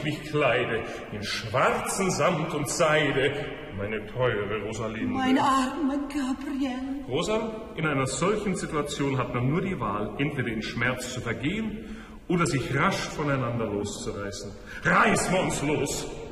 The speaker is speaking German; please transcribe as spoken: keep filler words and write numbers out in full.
mich kleide, in schwarzen Samt und Seide, meine teure Rosalinde. Mein armer Gabriel. Rosa, in einer solchen Situation hat man nur die Wahl, entweder in Schmerz zu vergehen oder sich rasch voneinander loszureißen. Reißen wir uns los!